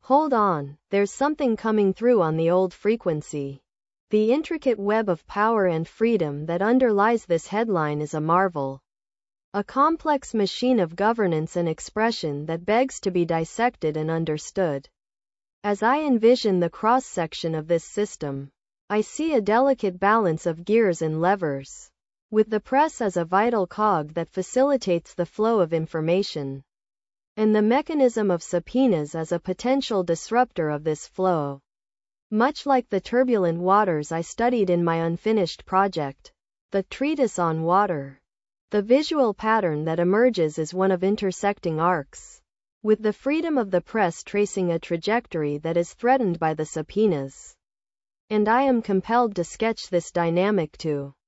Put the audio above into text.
Hold on, there's something coming through on the old frequency. The intricate web of power and freedom that underlies this headline is a marvel. A complex machine of governance and expression that begs to be dissected and understood. As I envision the cross-section of this system, I see a delicate balance of gears and levers, with the press as a vital cog that facilitates the flow of information, and the mechanism of subpoenas as a potential disruptor of this flow. Much like the turbulent waters I studied in my unfinished project, the Treatise on Water, the visual pattern that emerges is one of intersecting arcs, with the freedom of the press tracing a trajectory that is threatened by the subpoenas. And I am compelled to sketch this dynamic too.